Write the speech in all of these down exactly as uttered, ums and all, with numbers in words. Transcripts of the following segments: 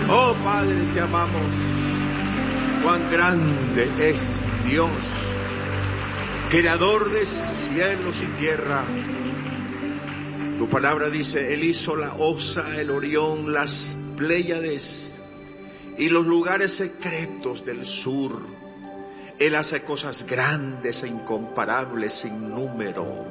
Oh Padre, te amamos. Cuán grande es Dios, creador de cielos y tierra. Tu palabra dice: Él hizo la Osa, el Orión, las Pléyades y los lugares secretos del sur. Él hace cosas grandes e incomparables sin número.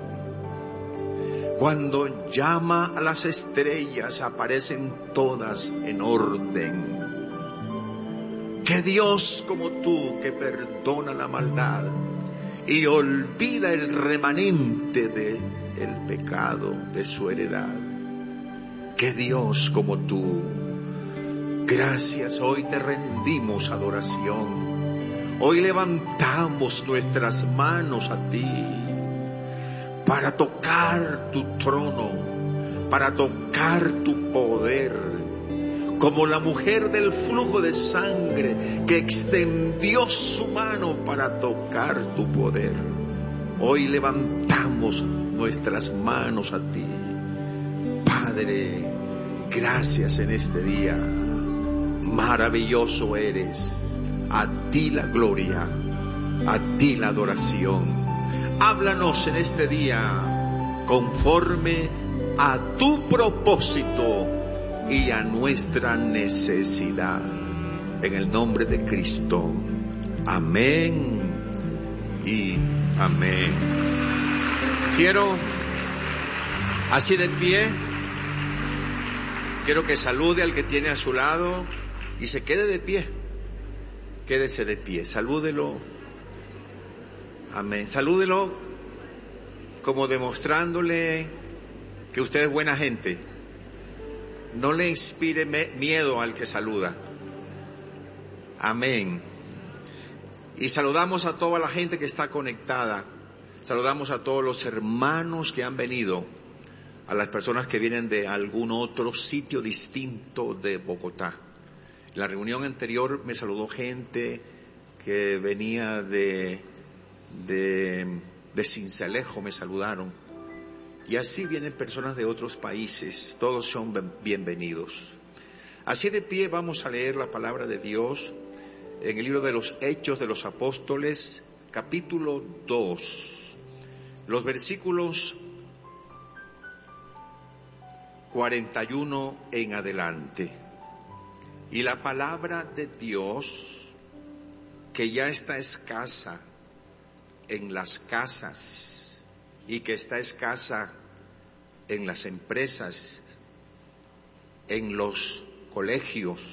Cuando llama a las estrellas, aparecen todas en orden. Que Dios como tú, que perdona la maldad y olvida el remanente de el pecado de su heredad. Que Dios como tú. Gracias, hoy te rendimos adoración. Hoy levantamos nuestras manos a ti para tocar tu trono, para tocar tu poder, como la mujer del flujo de sangre que extendió su mano para tocar tu poder. Hoy levantamos nuestras manos a ti. Padre, gracias en este día. Maravilloso eres. A ti la gloria, a ti la adoración. Háblanos en este día conforme a tu propósito y a nuestra necesidad. En el nombre de Cristo. Amén y amén. Quiero, así de pie, quiero que salude al que tiene a su lado y se quede de pie. Quédese de pie, salúdelo. Amén. Salúdelo como demostrándole que usted es buena gente. No le inspire miedo al que saluda. Amén. Y saludamos a toda la gente que está conectada. Saludamos a todos los hermanos que han venido, a las personas que vienen de algún otro sitio distinto de Bogotá. En la reunión anterior me saludó gente que venía de, de, de Sincelejo, me saludaron. Y así vienen personas de otros países, todos son bienvenidos. Así de pie vamos a leer la palabra de Dios en el libro de los Hechos de los Apóstoles, capítulo dos, los versículos cuarenta y uno en adelante. Y la palabra de Dios, que ya está escasa en las casas y que está escasa en las empresas, en los colegios,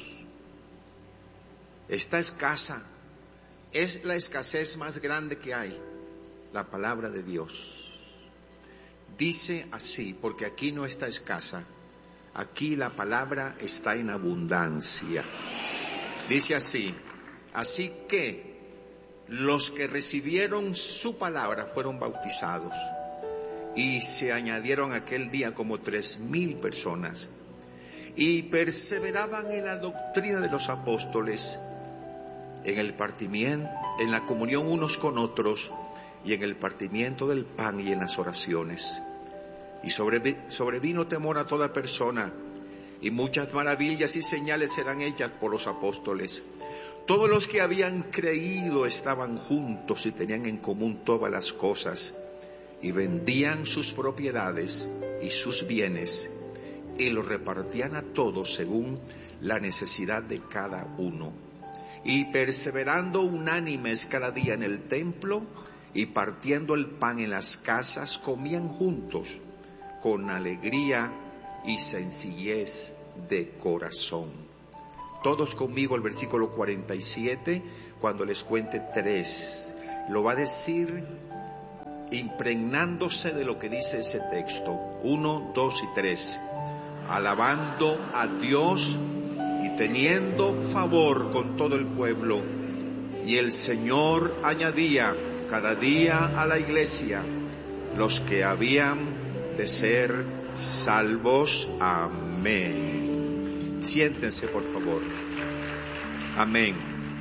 está escasa, es la escasez más grande que hay, la palabra de Dios. Dice así, porque aquí no está escasa. Aquí la palabra está en abundancia. Dice así: así que los que recibieron su palabra fueron bautizados, y se añadieron aquel día como tres mil personas, y perseveraban en la doctrina de los apóstoles, en el partimiento, en la comunión unos con otros, y en el partimiento del pan y en las oraciones. Y sobrevino temor a toda persona, y muchas maravillas y señales eran hechas por los apóstoles. Todos los que habían creído estaban juntos y tenían en común todas las cosas, y vendían sus propiedades y sus bienes, y los repartían a todos según la necesidad de cada uno. Y perseverando unánimes cada día en el templo, y partiendo el pan en las casas, comían juntos con alegría y sencillez de corazón. Todos conmigo el versículo cuarenta y siete, cuando les cuente tres, lo va a decir impregnándose de lo que dice ese texto. Uno, dos y tres. Alabando a Dios y teniendo favor con todo el pueblo. Y el Señor añadía cada día a la iglesia los que habían de ser salvos. Amén. Siéntense, por favor. Amén.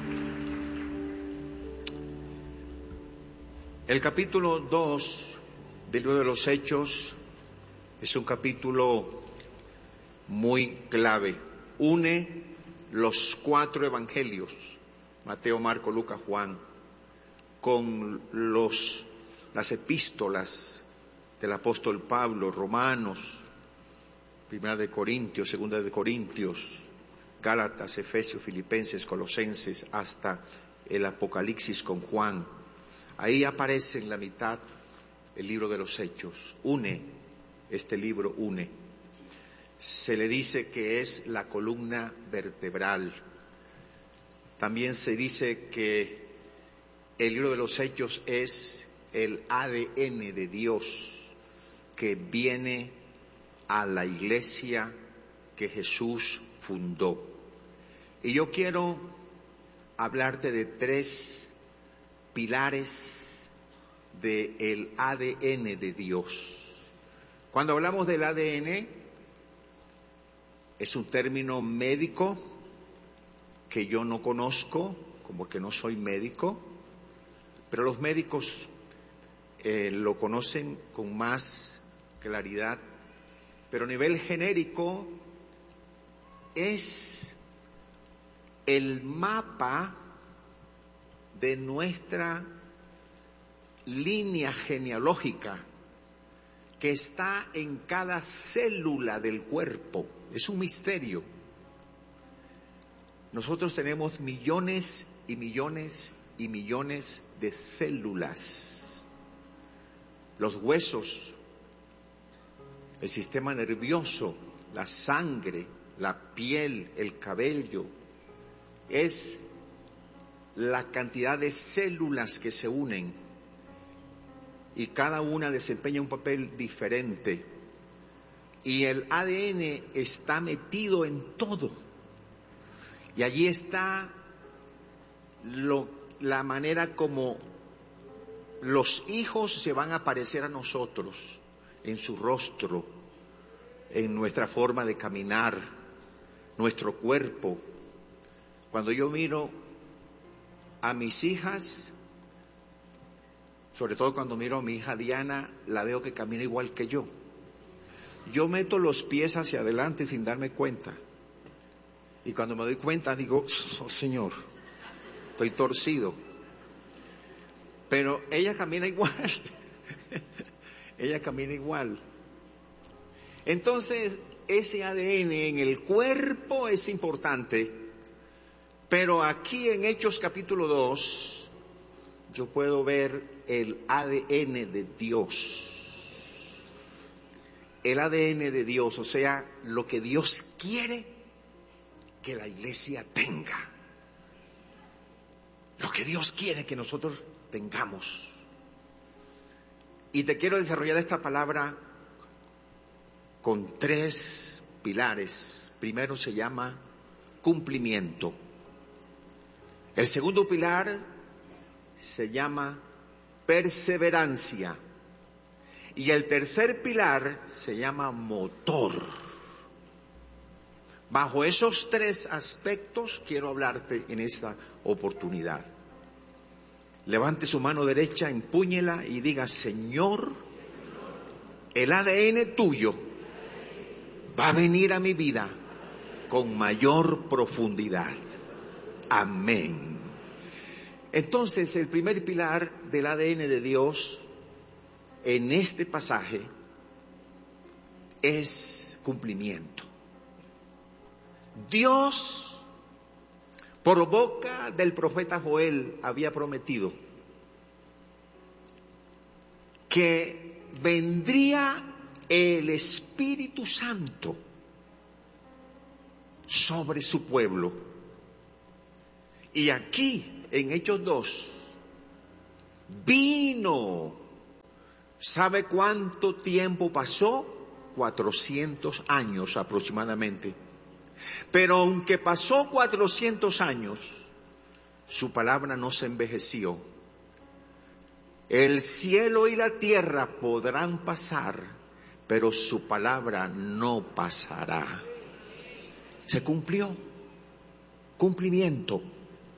El capítulo dos del libro de los Hechos es un capítulo muy clave. Une los cuatro evangelios, Mateo, Marco, Lucas, Juan, con los, las epístolas del apóstol Pablo, Romanos, Primera de Corintios, Segunda de Corintios, Gálatas, Efesios, Filipenses, Colosenses, hasta el Apocalipsis con Juan. Ahí aparece en la mitad el libro de los Hechos. Une, este libro une. Se le dice que es la columna vertebral. También se dice que el libro de los Hechos es el A D N de Dios que viene a la iglesia que Jesús fundó. Y yo quiero hablarte de tres pilares del A D N de Dios. Cuando hablamos del A D N, es un término médico que yo no conozco, como que no soy médico, pero los médicos eh, lo conocen con más claridad. Pero a nivel genérico es el mapa de nuestra línea genealógica que está en cada célula del cuerpo. Es un misterio. Nosotros tenemos millones y millones y millones de células. Los huesos, el sistema nervioso, la sangre, la piel, el cabello, es la cantidad de células que se unen y cada una desempeña un papel diferente. Y el A D N está metido en todo. Y allí está lo, la manera como los hijos se van a parecer a nosotros, en su rostro, en nuestra forma de caminar, nuestro cuerpo. Cuando yo miro a mis hijas, sobre todo cuando miro a mi hija Diana, la veo que camina igual que yo. Yo meto los pies hacia adelante sin darme cuenta. Y cuando me doy cuenta digo, oh Señor, estoy torcido. Pero ella camina igual. Ella camina igual. Entonces, ese A D N en el cuerpo es importante. Pero aquí en Hechos capítulo dos, yo puedo ver el A D N de Dios. El A D N de Dios, o sea, lo que Dios quiere que la iglesia tenga. Lo que Dios quiere que nosotros tengamos. Y te quiero desarrollar esta palabra con tres pilares. Primero se llama cumplimiento. El segundo pilar se llama perseverancia. Y el tercer pilar se llama motor. Bajo esos tres aspectos quiero hablarte en esta oportunidad. Levante su mano derecha, empúñela y diga, Señor, el A D N tuyo va a venir a mi vida con mayor profundidad. Amén. Entonces, el primer pilar del A D N de Dios en este pasaje es cumplimiento. Dios, por boca del profeta Joel, había prometido que vendría el Espíritu Santo sobre su pueblo. Y aquí, en Hechos dos, vino. ¿Sabe cuánto tiempo pasó? cuatrocientos años aproximadamente. Pero aunque pasó cuatrocientos años, su palabra no se envejeció. El cielo y la tierra podrán pasar, pero su palabra no pasará. Se cumplió. Cumplimiento.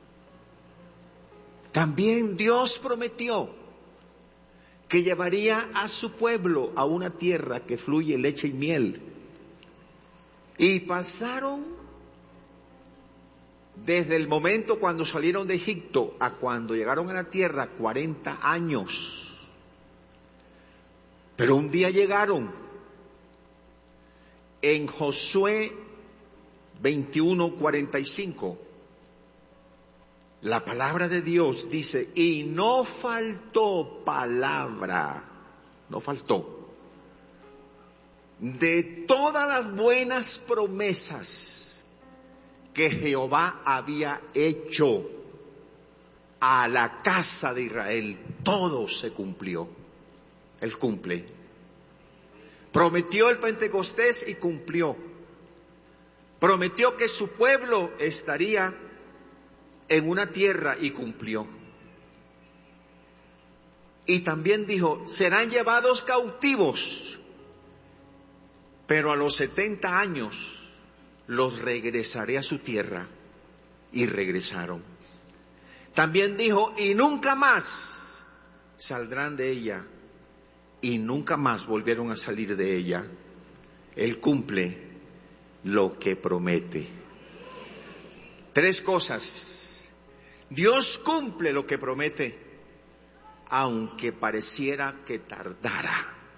También Dios prometió que llevaría a su pueblo a una tierra que fluye leche y miel. Y pasaron Desde el momento cuando salieron de Egipto a cuando llegaron a la tierra, cuarenta años. Pero un día llegaron. En Josué veintiuno, cuarenta y cinco, la palabra de Dios dice, y no faltó palabra, no faltó, de todas las buenas promesas que Jehová había hecho a la casa de Israel, todo se cumplió. Él cumple. Prometió el Pentecostés y cumplió. Prometió que su pueblo estaría en una tierra y cumplió. Y también dijo, serán llevados cautivos, pero a los setenta años los regresaré a su tierra, y regresaron. También dijo, y nunca más saldrán de ella, y nunca más volvieron a salir de ella. Él cumple lo que promete. Tres cosas. Dios cumple lo que promete, aunque pareciera que tardara.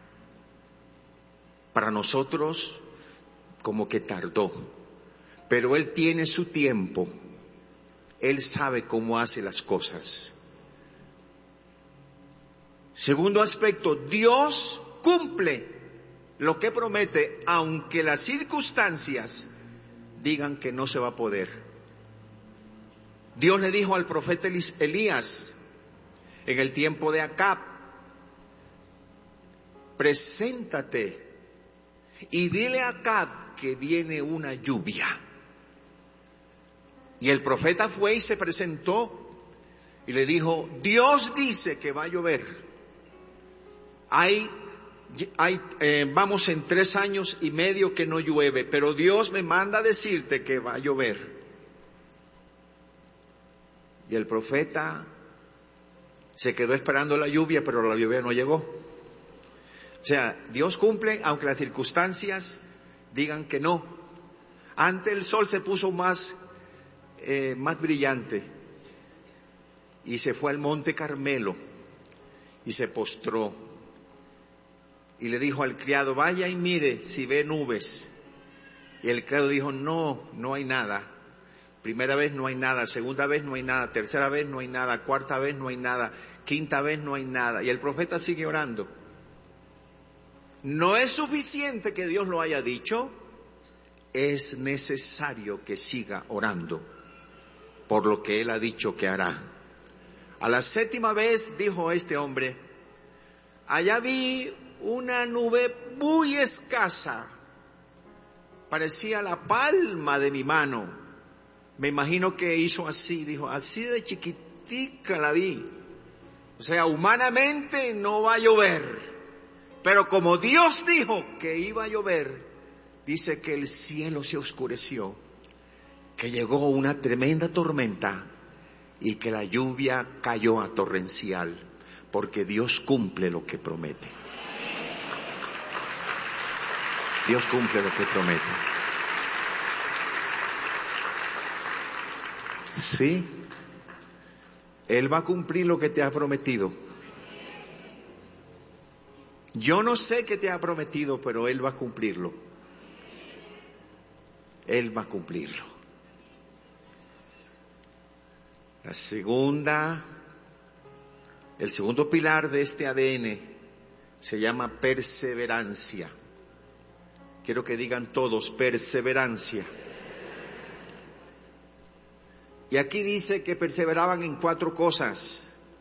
Para nosotros, como que tardó, pero Él tiene su tiempo. Él sabe cómo hace las cosas. Segundo aspecto, Dios cumple lo que promete, aunque las circunstancias digan que no se va a poder. Dios le dijo al profeta Elías en el tiempo de Acab, preséntate y dile a Acab que viene una lluvia. Y el profeta fue y se presentó y le dijo, Dios dice que va a llover. Hay, hay eh, vamos en tres años y medio que no llueve, pero Dios me manda a decirte que va a llover. Y el profeta se quedó esperando la lluvia, pero la lluvia no llegó. O sea, Dios cumple aunque las circunstancias digan que no. Antes el sol se puso más, eh, más brillante y se fue al monte Carmelo y se postró. Y le dijo al criado, vaya y mire si ve nubes. Y el criado dijo, no, no hay nada. Primera vez no hay nada, segunda vez no hay nada, tercera vez no hay nada, cuarta vez no hay nada, quinta vez no hay nada. Y el profeta sigue orando. No es suficiente que Dios lo haya dicho, es necesario que siga orando por lo que Él ha dicho que hará. A la séptima vez dijo este hombre, allá vi una nube muy escasa, parecía la palma de mi mano. Me imagino que hizo así, dijo, así de chiquitica la vi. O sea, humanamente no va a llover, pero como Dios dijo que iba a llover, dice que el cielo se oscureció, que llegó una tremenda tormenta y que la lluvia cayó a torrencial, porque Dios cumple lo que promete. Dios cumple lo que promete. Sí, Él va a cumplir lo que te ha prometido. Yo no sé qué te ha prometido, pero Él va a cumplirlo. Él va a cumplirlo. La segunda, el segundo pilar de este A D N se llama perseverancia. Quiero que digan todos, perseverancia. Y aquí dice que perseveraban en cuatro cosas.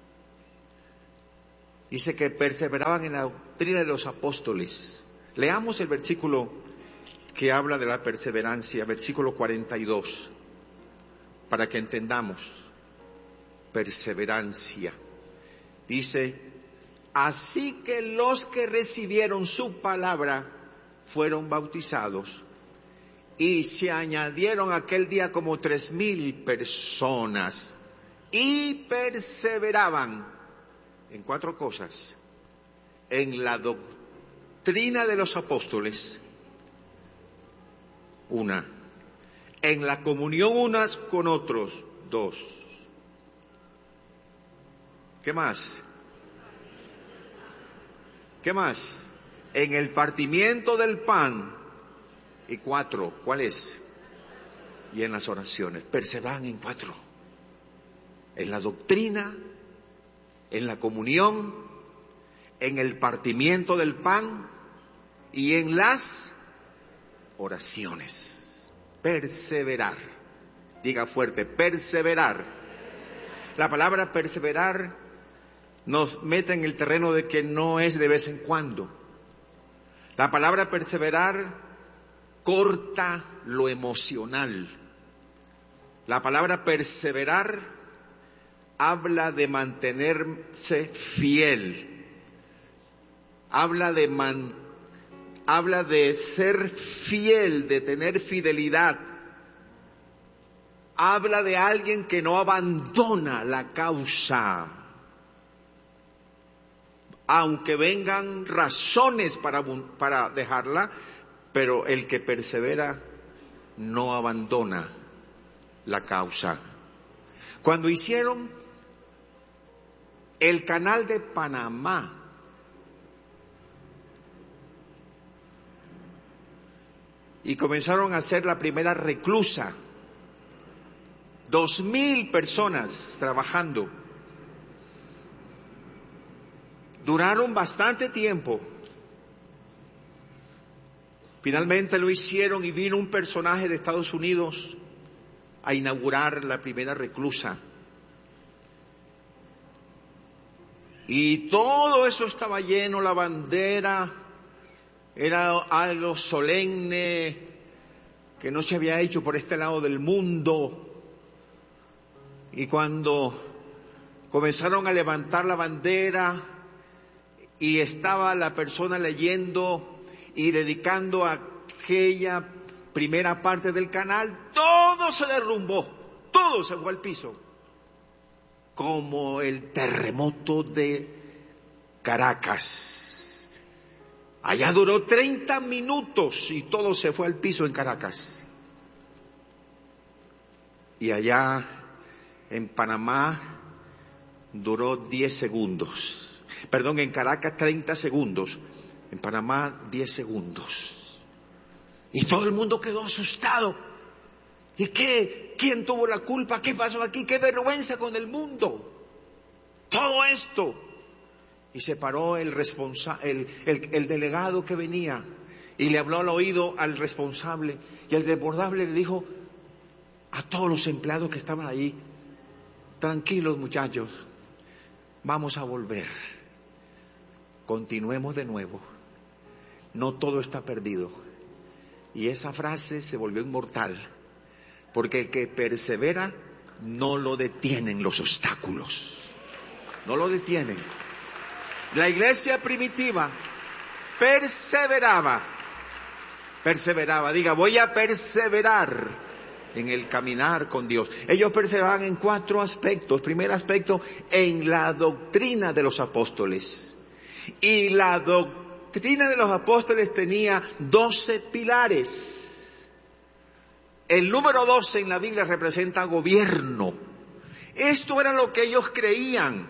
Dice que perseveraban en la doctrina de los apóstoles. Leamos el versículo que habla de la perseverancia, versículo cuarenta y dos, para que entendamos. Perseverancia. Dice, así que los que recibieron su palabra fueron bautizados, y se añadieron aquel día como tres mil personas, y perseveraban en cuatro cosas: en la doctrina de los apóstoles, una; En la comunión unas con otros, dos. ¿Qué más? ¿Qué más? En el partimiento del pan. Y cuatro, ¿cuál es? Y en las oraciones. Perseveran en cuatro. En la doctrina, en la comunión, en el partimiento del pan y en las oraciones. Perseverar. Diga fuerte, perseverar. La palabra perseverar nos mete en el terreno de que no es de vez en cuando. La palabra perseverar corta lo emocional. La palabra perseverar habla de mantenerse fiel. Habla de man, habla de ser fiel, de tener fidelidad. Habla de alguien que no abandona la causa. Aunque vengan razones para, para dejarla, pero el que persevera no abandona la causa. Cuando hicieron el canal de Panamá, y comenzaron a hacer la primera reclusa, dos mil personas trabajando. Duraron bastante tiempo. Finalmente lo hicieron y vino un personaje de Estados Unidos a inaugurar la primera reclusa. Y todo eso estaba lleno, la bandera, era algo solemne que no se había hecho por este lado del mundo. Y cuando comenzaron a levantar la bandera y estaba la persona leyendo y dedicando aquella primera parte del canal, todo se derrumbó, todo se fue al piso, como el terremoto de Caracas. Allá duró treinta minutos y todo se fue al piso en Caracas. Y allá en Panamá duró diez segundos. Perdón, en Caracas treinta segundos. En Panamá diez segundos. Y todo el mundo quedó asustado. ¿Y qué? ¿Quién tuvo la culpa? ¿Qué pasó aquí? ¡Qué vergüenza con el mundo! Todo esto. Y se paró el, responsa- el, el, el delegado que venía y le habló al oído al responsable. Y el desbordable le dijo a todos los empleados que estaban allí: tranquilos, muchachos, vamos a volver. Continuemos de nuevo. No todo está perdido. Y esa frase se volvió inmortal, porque el que persevera no lo detienen los obstáculos. No lo detienen. La iglesia primitiva perseveraba. Perseveraba. Diga, voy a perseverar en el caminar con Dios. Ellos perseveraban en cuatro aspectos. Primer aspecto, en la doctrina de los apóstoles. Y la doctrina de los apóstoles tenía doce pilares. El número doce en la Biblia representa gobierno. Esto era lo que ellos creían.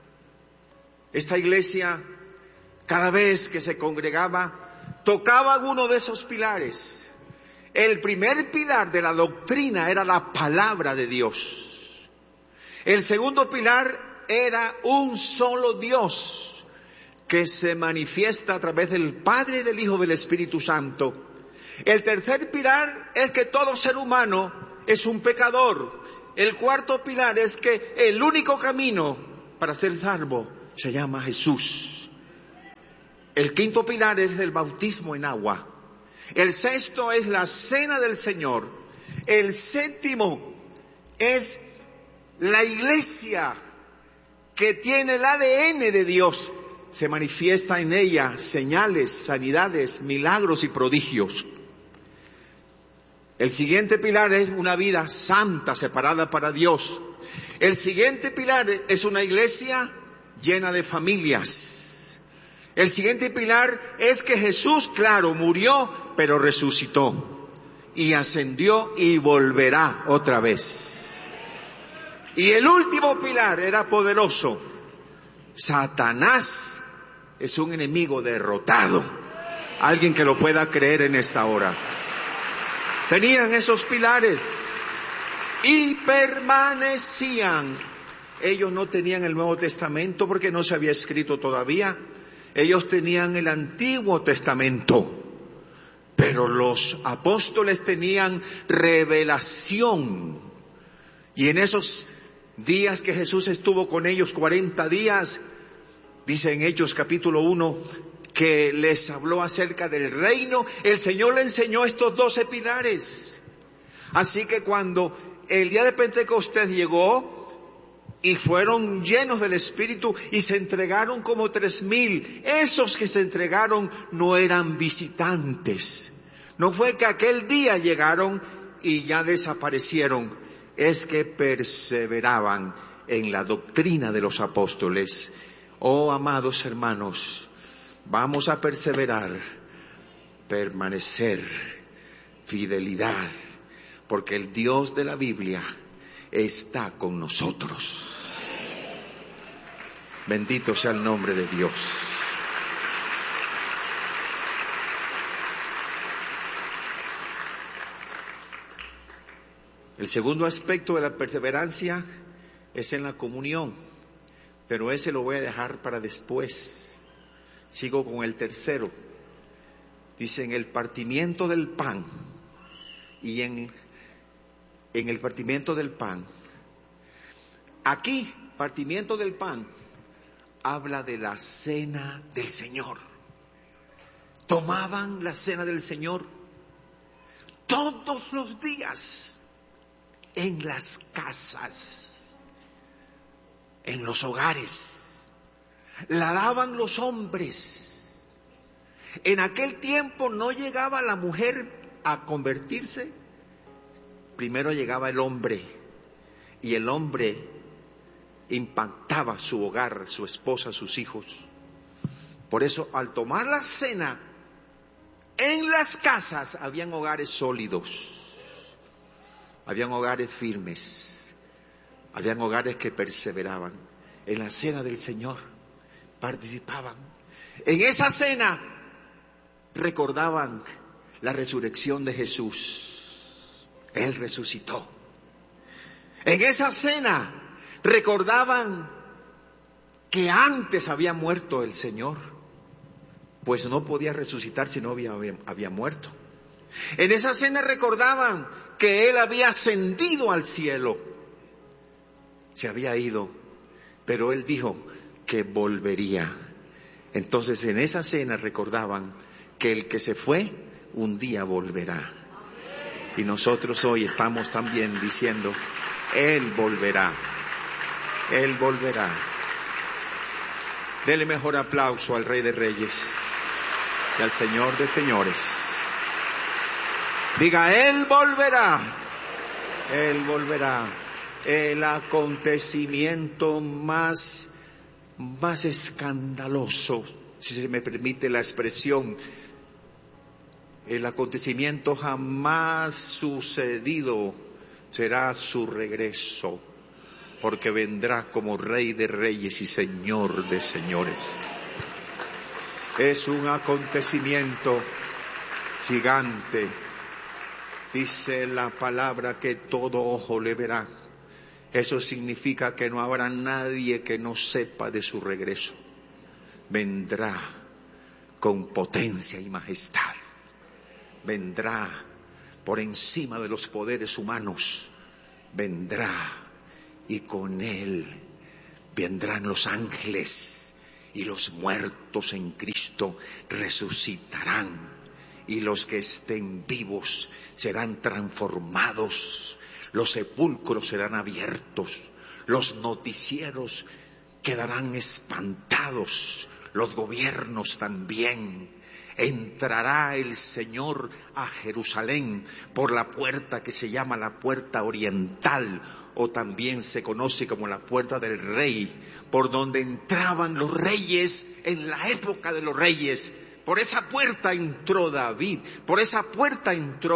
Esta iglesia, cada vez que se congregaba, tocaba uno de esos pilares. El primer pilar de la doctrina era la palabra de Dios. El segundo pilar era un solo Dios, que se manifiesta a través del Padre, del Hijo y del Espíritu Santo. El tercer pilar es que todo ser humano es un pecador. El cuarto pilar es que el único camino para ser salvo se llama Jesús. El quinto pilar es el bautismo en agua. El sexto es la cena del Señor. El séptimo es la iglesia que tiene el A D N de Dios. Se manifiesta en ella señales, sanidades, milagros y prodigios. El siguiente pilar es una vida santa, separada para Dios. El siguiente pilar es una iglesia llena de familias. El siguiente pilar es que Jesús, claro, murió, pero resucitó. y ascendió y volverá otra vez. Y el último pilar era poderoso. Satanás es un enemigo derrotado. Alguien que lo pueda creer en esta hora. Tenían esos pilares y permanecían. Ellos no tenían el Nuevo Testamento porque no se había escrito todavía. Ellos tenían el Antiguo Testamento. Pero los apóstoles tenían revelación. Y en esos días que Jesús estuvo con ellos, cuarenta días, dice en Hechos capítulo uno, que les habló acerca del reino. El Señor le enseñó estos doce pilares. Así que cuando el día de Pentecostés llegó y fueron llenos del Espíritu y se entregaron como tres mil, esos que se entregaron no eran visitantes. No fue que aquel día llegaron y ya desaparecieron. Es que perseveraban en la doctrina de los apóstoles. Oh, amados hermanos, vamos a perseverar, permanecer, fidelidad, porque el Dios de la Biblia está con nosotros. Bendito sea el nombre de Dios. El segundo aspecto de la perseverancia es en la comunión, pero ese lo voy a dejar para después. Sigo con el tercero. Dice, en el partimiento del pan, y en, en el partimiento del pan. Aquí, partimiento del pan, habla de la cena del Señor. Tomaban la cena del Señor todos los días, en las casas, en los hogares. La daban los hombres. En aquel tiempo no llegaba la mujer a convertirse. Primero llegaba el hombre, y el hombre impactaba su hogar, su esposa, sus hijos. Por eso, al tomar la cena, en las casas habían hogares sólidos. Habían hogares firmes, habían hogares que perseveraban. En la cena del Señor participaban. En esa cena recordaban la resurrección de Jesús. Él resucitó. En esa cena recordaban que antes había muerto el Señor, pues no podía resucitar si no había, había, había muerto. En esa cena recordaban que Él había ascendido al cielo. Se había ido, pero Él dijo que volvería. Entonces en esa cena recordaban que el que se fue un día volverá. Y nosotros hoy estamos también diciendo, Él volverá. Él volverá. Dele mejor aplauso al Rey de Reyes y al Señor de Señores. Diga, Él volverá, Él volverá. El acontecimiento más, más escandaloso, si se me permite la expresión, el acontecimiento jamás sucedido será su regreso, porque vendrá como Rey de Reyes y Señor de Señores. Es un acontecimiento gigante. Dice la palabra que todo ojo le verá. Eso significa que no habrá nadie que no sepa de su regreso. Vendrá con potencia y majestad. Vendrá por encima de los poderes humanos. Vendrá y con Él vendrán los ángeles y los muertos en Cristo resucitarán. Y los que estén vivos serán transformados, los sepulcros serán abiertos, los noticieros quedarán espantados, los gobiernos también. Entrará el Señor a Jerusalén por la puerta que se llama la puerta oriental, o también se conoce como la puerta del rey, por donde entraban los reyes en la época de los reyes. Por esa puerta entró David, por esa puerta entró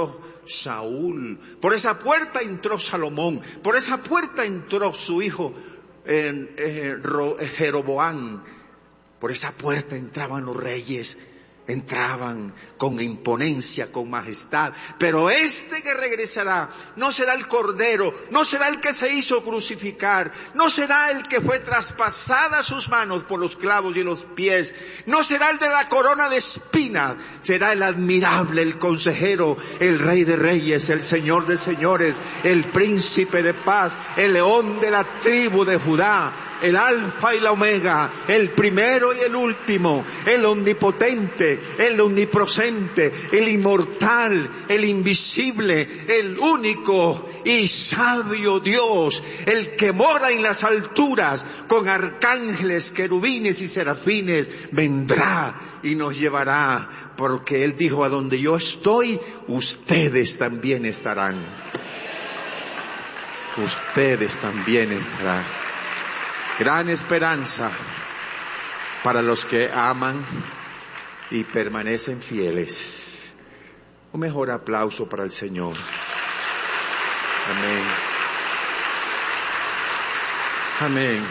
Saúl, por esa puerta entró Salomón, por esa puerta entró su hijo eh, eh, Jeroboam, por esa puerta entraban los reyes, entraban con imponencia, con majestad. Pero este que regresará no será el Cordero, no será el que se hizo crucificar, no será el que fue traspasada sus manos por los clavos y los pies, no será el de la corona de espinas, será el admirable, el consejero, el Rey de reyes, el Señor de señores, el Príncipe de paz, el León de la tribu de Judá, el Alfa y la Omega, el primero y el último, el omnipotente, el omnipresente, el inmortal, el invisible, el único y sabio Dios, el que mora en las alturas con arcángeles, querubines y serafines, vendrá y nos llevará, porque Él dijo: a donde yo estoy, ustedes también estarán. Ustedes también estarán. Gran esperanza para los que aman y permanecen fieles. Un mejor aplauso para el Señor. Amén. Amén.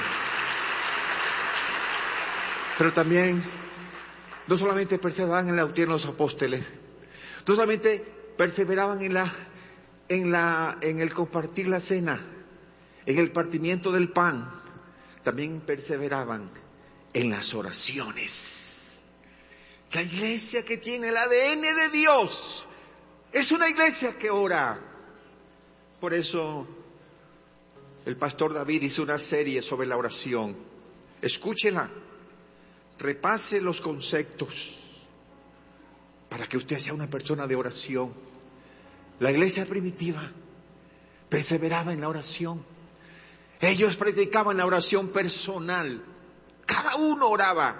Pero también, no solamente perseveraban en la doctrina de los apóstoles, no solamente perseveraban en la, en la, en el compartir la cena, en el partimiento del pan, también perseveraban en las oraciones. La iglesia que tiene el A D N de Dios es una iglesia que ora. Por eso el pastor David hizo una serie sobre la oración. Escúchela, repase los conceptos para que usted sea una persona de oración. La iglesia primitiva perseveraba en la oración. Ellos practicaban la oración personal. Cada uno oraba.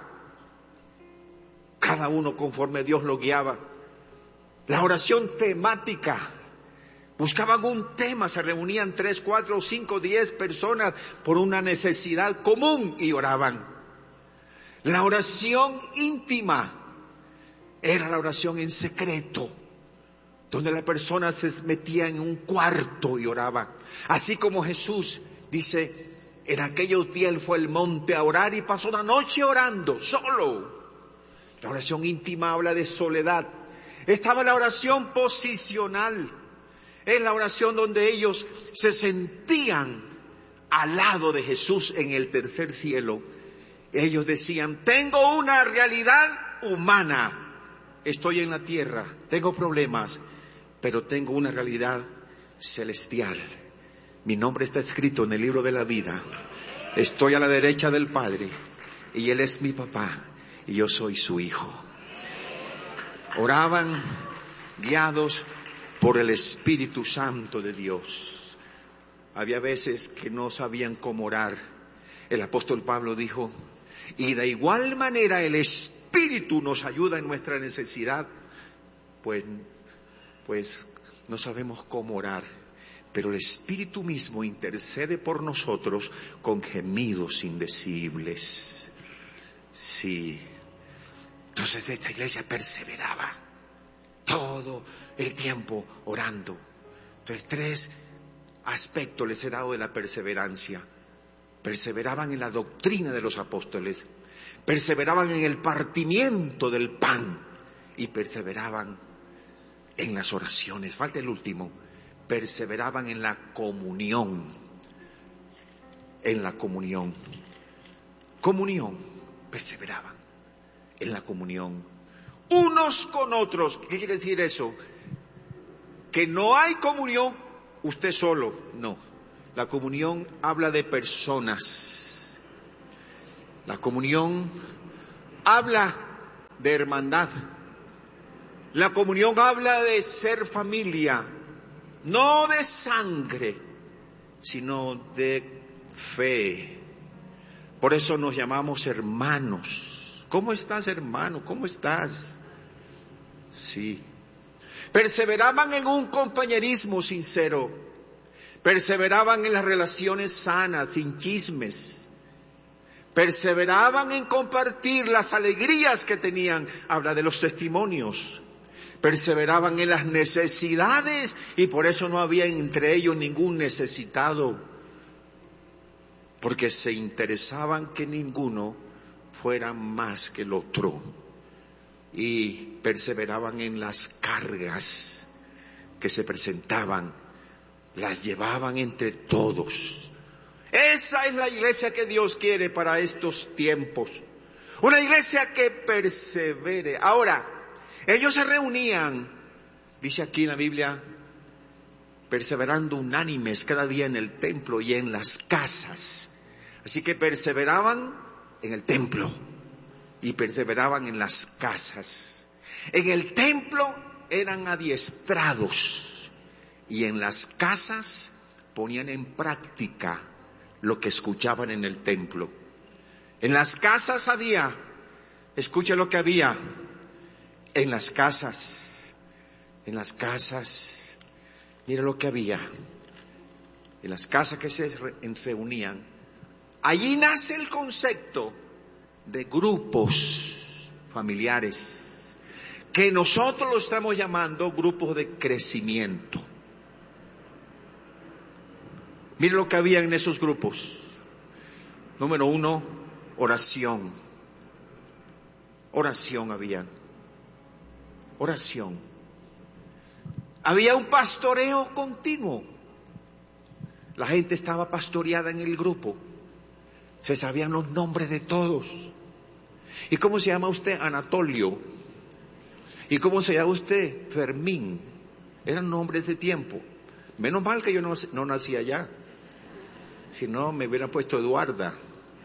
Cada uno conforme Dios lo guiaba. La oración temática. Buscaban un tema, se reunían tres, cuatro, cinco, diez personas por una necesidad común y oraban. La oración íntima era la oración en secreto, donde la persona se metía en un cuarto y oraba. Así como Jesús dice, en aquellos días Él fue al monte a orar y pasó una noche orando, solo. La oración íntima habla de soledad. Estaba la oración posicional. Es la oración donde ellos se sentían al lado de Jesús en el tercer cielo. Ellos decían, tengo una realidad humana. Estoy en la tierra, tengo problemas, pero tengo una realidad celestial. Mi nombre está escrito en el libro de la vida. Estoy a la derecha del Padre y Él es mi papá y yo soy su hijo. Oraban guiados por el Espíritu Santo de Dios. Había veces que no sabían cómo orar. El apóstol Pablo dijo, y de igual manera el Espíritu nos ayuda en nuestra necesidad. Pues, pues no sabemos cómo orar. Pero el Espíritu mismo intercede por nosotros con gemidos indecibles. Sí. Entonces esta iglesia perseveraba todo el tiempo orando. Entonces tres aspectos les he dado de la perseverancia. Perseveraban en la doctrina de los apóstoles. Perseveraban en el partimiento del pan. Y perseveraban en las oraciones. Falta el último. Perseveraban en la comunión, en la comunión, comunión, perseveraban en la comunión, unos con otros. ¿Qué quiere decir eso? Que no hay comunión usted solo, no. La comunión habla de personas, la comunión habla de hermandad, la comunión habla de ser familia. No de sangre, sino de fe. Por eso nos llamamos hermanos. ¿Cómo estás, hermano? ¿Cómo estás? Sí. Perseveraban en un compañerismo sincero. Perseveraban en las relaciones sanas, sin chismes. Perseveraban en compartir las alegrías que tenían. Habla de los testimonios. perseveraban en las necesidades y por eso no había entre ellos ningún necesitado, porque se interesaban que ninguno fuera más que el otro y perseveraban en las cargas que se presentaban, las llevaban entre todos. Esa es la iglesia que Dios quiere para estos tiempos, una iglesia que persevere. Ahora, ellos se reunían, dice aquí en la Biblia, perseverando unánimes cada día en el templo y en las casas. Así que perseveraban en el templo y perseveraban en las casas. En el templo eran adiestrados y en las casas ponían en práctica lo que escuchaban en el templo. En las casas había, escucha lo que había, en las casas, en las casas, mira lo que había, en las casas que se reunían. Allí nace el concepto de grupos familiares, que nosotros lo estamos llamando grupos de crecimiento. Mire lo que había en esos grupos. Número uno, oración. Oración había. Oración. Había un pastoreo continuo. La gente estaba pastoreada en el grupo. Se sabían los nombres de todos. ¿Y cómo se llama usted? Anatolio. ¿Y cómo se llama usted? Fermín. Eran nombres de tiempo. Menos mal que yo no, no nací allá. Si no, me hubieran puesto Eduarda.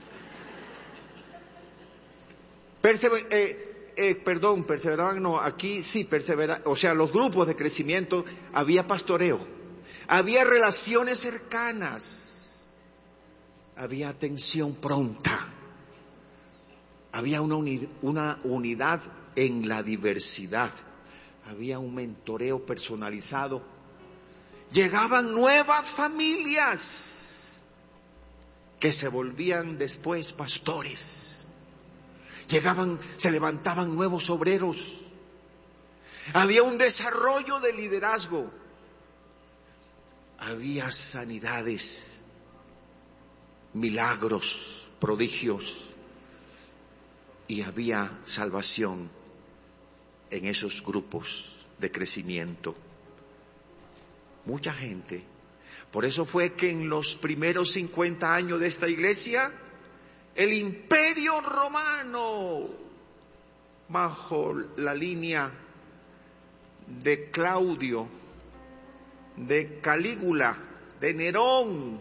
Persever, eh, eh, perdón, perseveraban, no, aquí sí, perseveraban. O sea, los grupos de crecimiento, había pastoreo. Había relaciones cercanas. Había atención pronta. Había una, uni, una unidad en la diversidad. Había un mentoreo personalizado. Llegaban nuevas familias que se volvían después pastores. Llegaban, se levantaban nuevos obreros. Había un desarrollo de liderazgo. Había sanidades, milagros, prodigios. Y había salvación en esos grupos de crecimiento. Mucha gente. Por eso fue que en los primeros cincuenta años de esta iglesia, el Imperio Romano, bajo la línea de Claudio, de Calígula, de Nerón,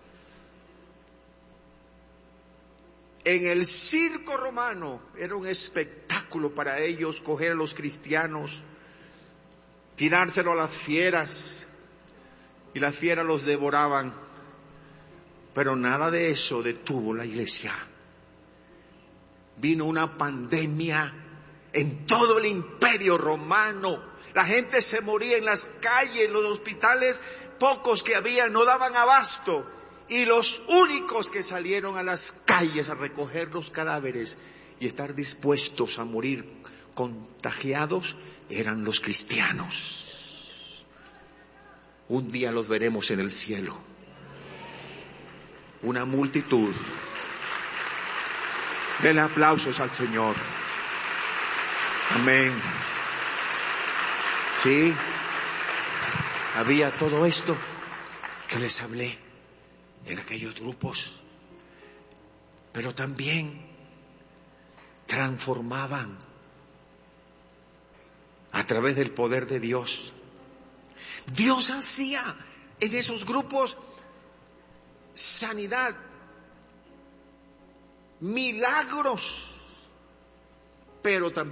en el circo romano era un espectáculo para ellos coger a los cristianos, tirárselo a las fieras, y las fieras los devoraban. Pero nada de eso detuvo la iglesia. Vino una pandemia en todo el Imperio Romano. La gente se moría en las calles, en los hospitales, pocos que había no daban abasto. Y los únicos que salieron a las calles a recoger los cadáveres y estar dispuestos a morir contagiados eran los cristianos. Un día los veremos en el cielo. Una multitud. Denle aplausos al Señor. Amén. Sí, había todo esto que les hablé en aquellos grupos, pero también transformaban a través del poder de Dios. Dios hacía en esos grupos sanidad, milagros, pero también